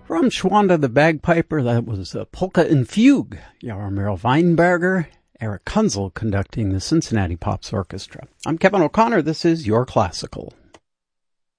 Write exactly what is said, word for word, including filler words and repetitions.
From Schwanda the Bagpiper, that was a Polka and Fugue. Jaromir Weinberger, Eric Kunzel conducting the Cincinnati Pops Orchestra. I'm Kevin O'Connor. This is Your Classical.